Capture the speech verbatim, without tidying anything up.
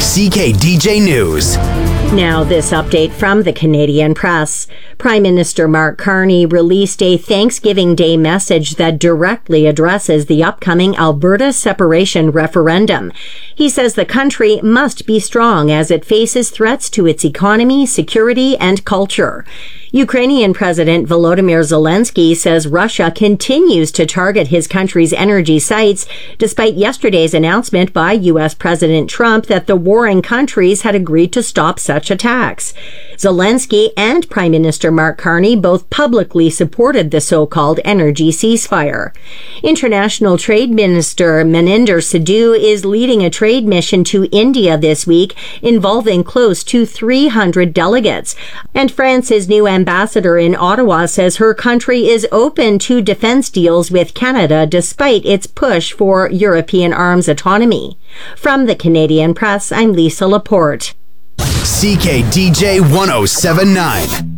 C K D J News. Now, this update from the Canadian Press. Prime Minister Mark Carney released a Thanksgiving Day message that directly addresses the upcoming Alberta separation referendum. He says the country must be strong as it faces threats to its economy, security, and culture. Ukrainian President Volodymyr Zelensky says Russia continues to target his country's energy sites, despite yesterday's announcement by U S President Trump that the warring countries had agreed to stop such attacks. Zelensky and Prime Minister Mark Carney both publicly supported the so-called energy ceasefire. International Trade Minister Maninder Sidhu is leading a trade mission to India this week involving close to three hundred delegates. And France's new ambassador in Ottawa says her country is open to defense deals with Canada despite its push for European arms autonomy. From the Canadian Press, I'm Lisa Laporte. C K D J one oh seven point nine.